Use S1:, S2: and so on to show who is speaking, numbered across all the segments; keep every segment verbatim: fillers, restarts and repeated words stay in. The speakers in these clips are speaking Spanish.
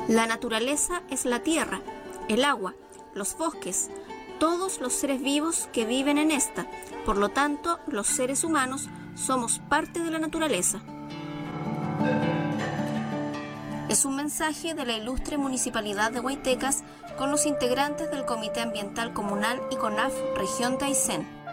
S1: La naturaleza es la tierra, el agua, los bosques, todos los seres vivos que viven en esta. Por lo tanto, los seres humanos somos parte de la naturaleza. Es un mensaje de la ilustre Municipalidad de Huaytecas con los integrantes del Comité Ambiental Comunal y CONAF Región de Aysén.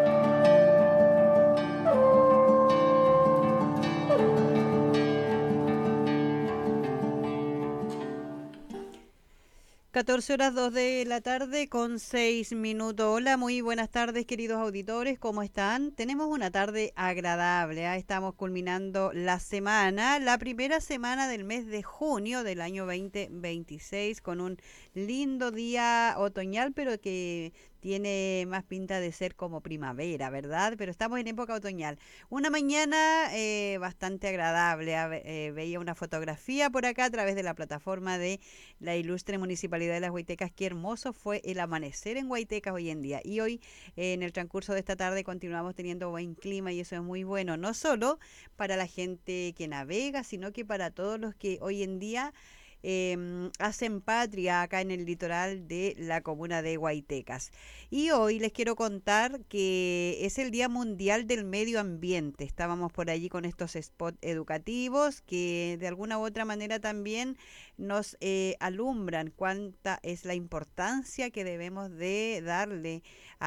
S2: catorce horas dos de la tarde con seis minutos. Hola, muy buenas tardes, queridos auditores, ¿cómo están? Tenemos una tarde agradable, ¿eh? Estamos culminando la semana, la primera semana del mes de junio del año veinte veintiséis, con un lindo día otoñal, pero que tiene más pinta de ser como primavera, ¿verdad? Pero estamos en época otoñal. Una mañana eh, bastante agradable. Eh, veía una fotografía por acá a través de la plataforma de la ilustre Municipalidad de las Huaytecas. Qué hermoso fue el amanecer en Huaytecas hoy en día. Y hoy, eh, en el transcurso de esta tarde, continuamos teniendo buen clima y eso es muy bueno. No solo para la gente que navega, sino que para todos los que hoy en día Eh, hacen patria acá en el litoral de la comuna de Huaytecas. Y hoy les quiero contar que es el Día Mundial del Medio Ambiente. Estábamos por allí con estos spots educativos que de alguna u otra manera también nos eh, alumbran cuánta es la importancia que debemos de darle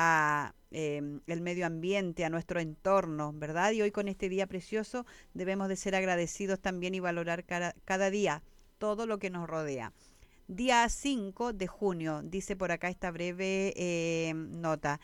S2: a Eh, el medio ambiente, a nuestro entorno, ¿verdad? Y hoy con este día precioso debemos de ser agradecidos también y valorar cada, cada día todo lo que nos rodea. Día cinco de junio, dice por acá esta breve eh, nota.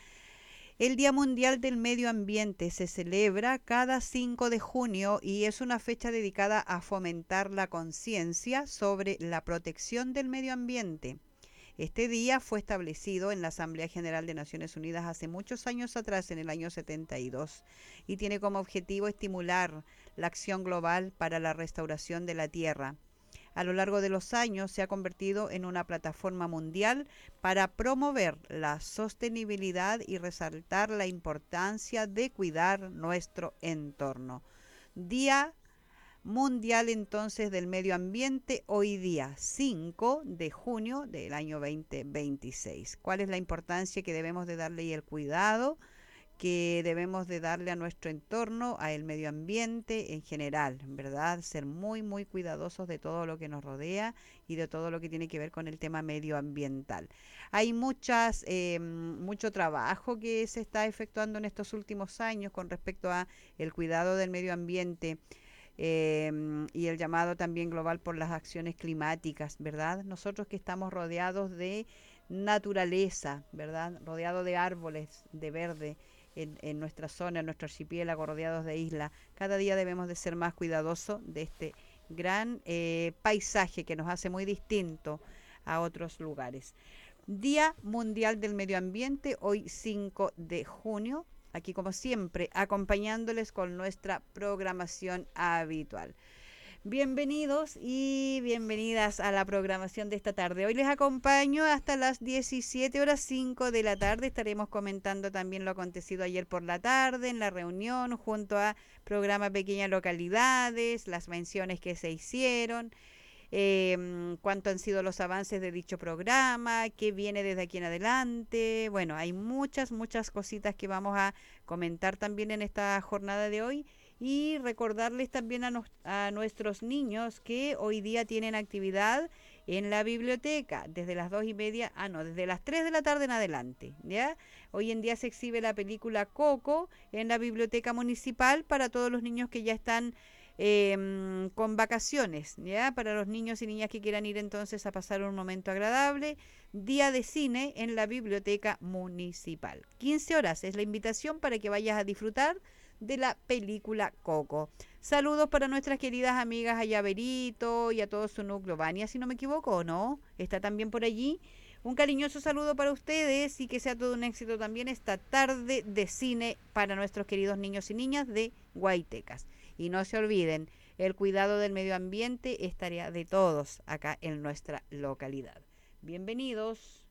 S2: El Día Mundial del Medio Ambiente se celebra cada cinco de junio y es una fecha dedicada a fomentar la conciencia sobre la protección del medio ambiente. Este día fue establecido en la Asamblea General de Naciones Unidas hace muchos años atrás, en el año setenta y dos, y tiene como objetivo estimular la acción global para la restauración de la tierra. A lo largo de los años se ha convertido en una plataforma mundial para promover la sostenibilidad y resaltar la importancia de cuidar nuestro entorno. Día Mundial entonces del Medio Ambiente, hoy día cinco de junio del año veinte veintiséis. ¿Cuál es la importancia que debemos de darle y el cuidado que debemos de darle a nuestro entorno, a el medio ambiente en general, ¿verdad? Ser muy, muy cuidadosos de todo lo que nos rodea y de todo lo que tiene que ver con el tema medioambiental. Hay muchas, eh, mucho trabajo que se está efectuando en estos últimos años con respecto a el cuidado del medio ambiente. Eh, y el llamado también global por las acciones climáticas, ¿verdad? Nosotros que estamos rodeados de naturaleza, ¿verdad? Rodeados de árboles, de verde, en, en nuestra zona, en nuestro archipiélago, rodeados de islas, cada día debemos de ser más cuidadosos de este gran eh, paisaje que nos hace muy distinto a otros lugares. Día Mundial del Medio Ambiente, hoy cinco de junio. Aquí como siempre, acompañándoles con nuestra programación habitual. Bienvenidos y bienvenidas a la programación de esta tarde. Hoy les acompaño hasta las diecisiete horas cinco de la tarde. Estaremos comentando también lo acontecido ayer por la tarde en la reunión junto a programa Pequeñas Localidades, las menciones que se hicieron. Eh, cuánto han sido los avances de dicho programa, qué viene desde aquí en adelante. Bueno, hay muchas, muchas cositas que vamos a comentar también en esta jornada de hoy y recordarles también a, nos, a nuestros niños que hoy día tienen actividad en la biblioteca desde las dos y media, ah no, desde las tres de la tarde en adelante, ¿ya? Hoy en día se exhibe la película Coco en la biblioteca municipal para todos los niños que ya están Eh, con vacaciones, ya para los niños y niñas que quieran ir entonces a pasar un momento agradable. Día de cine en la biblioteca municipal. quince horas es la invitación para que vayas a disfrutar de la película Coco. Saludos para nuestras queridas amigas a Llaverito y a todo su núcleo. Vania, si no me equivoco, ¿o no? Está también por allí. Un cariñoso saludo para ustedes y que sea todo un éxito también esta tarde de cine para nuestros queridos niños y niñas de Huaytecas. Y no se olviden, el cuidado del medio ambiente es tarea de todos acá en nuestra localidad. Bienvenidos.